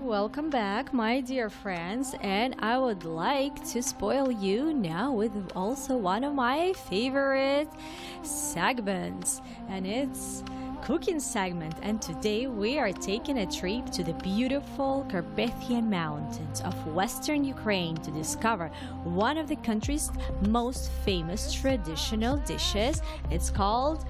welcome back, my dear friends. And I would like to spoil you now with also one of my favorite segments, and it's cooking segment. And today we are taking a trip to the beautiful Carpathian Mountains of Western Ukraine to discover one of the country's most famous traditional dishes. It's called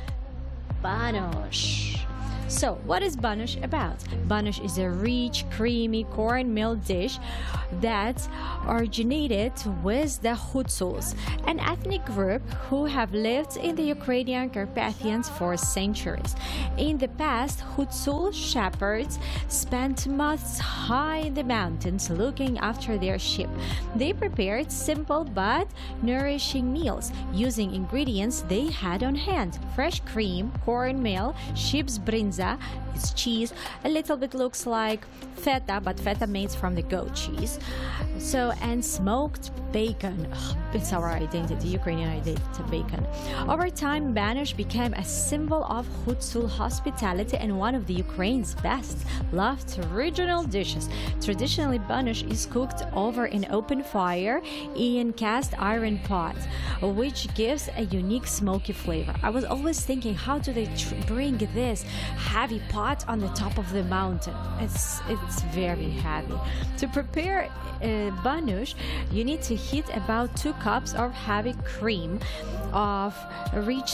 Banosh. So, what is Banosh about? Banosh is a rich, creamy cornmeal dish that originated with the Hutsuls, an ethnic group who have lived in the Ukrainian Carpathians for centuries. In the past, Hutsul shepherds spent months high in the mountains looking after their sheep. They prepared simple but nourishing meals using ingredients they had on hand: fresh cream, cornmeal, sheep's brinza, it's cheese, a little bit looks like feta, but feta made from the goat cheese. So, and smoked bacon. Ugh, it's our identity, Ukrainian identity, bacon. Over time, Banosh became a symbol of Hutsul hospitality and one of the Ukraine's best loved regional dishes. Traditionally, Banosh is cooked over an open fire in cast iron pot, which gives a unique smoky flavor. I was always thinking, how do they bring this heavy pot on the top of the mountain? It's very heavy. To prepare Banosh, you need to heat about 2 cups of heavy cream of rich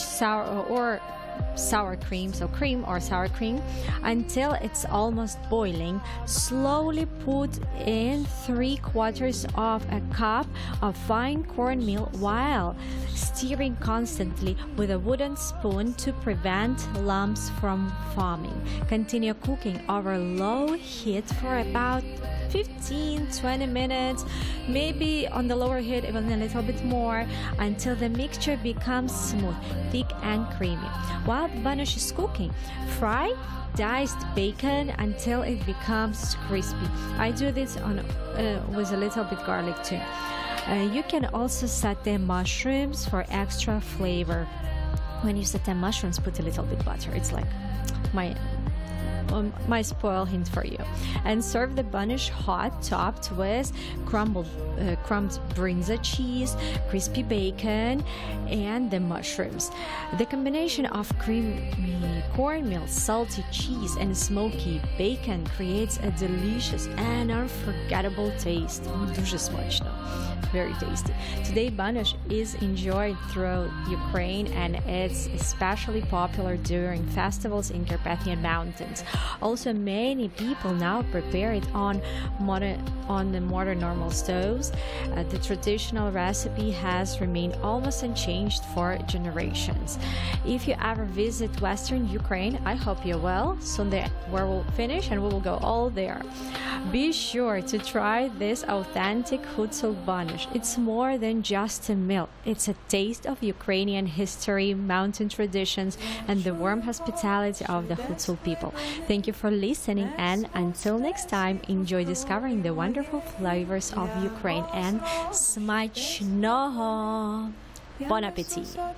sour cream, so cream or sour cream, until it's almost boiling. Slowly put in 3/4 of a cup of fine cornmeal while stirring constantly with a wooden spoon to prevent lumps from forming. Continue cooking over low heat for about 15-20 minutes, maybe on the lower heat even a little bit more, until the mixture becomes smooth, thick and creamy. While Banosh is cooking, fry diced bacon until it becomes crispy. I do this with a little bit garlic too. You can also saute mushrooms for extra flavor. When you saute mushrooms, put a little bit butter. It's like my spoil hint for you. And serve the Banosh hot, topped with crumbed brinza cheese, crispy bacon, and the mushrooms. The combination of creamy cornmeal, salty cheese, and smoky bacon creates a delicious and unforgettable taste. Дуже смачно. Very tasty. Today, Banosh is enjoyed throughout Ukraine, and it's especially popular during festivals in Carpathian Mountains. Also, many people now prepare it on the modern normal stoves. The traditional recipe has remained almost unchanged for generations. If you ever visit Western Ukraine, I hope you will. Someday where we'll finish and we will go all there. Be sure to try this authentic Hutsul Banosh. It's more than just a meal. It's a taste of Ukrainian history, mountain traditions, and the warm hospitality of the Hutsul people. Thank you for listening, and until next time, enjoy discovering the wonderful flavors of Ukraine, and смачного! Bon appétit!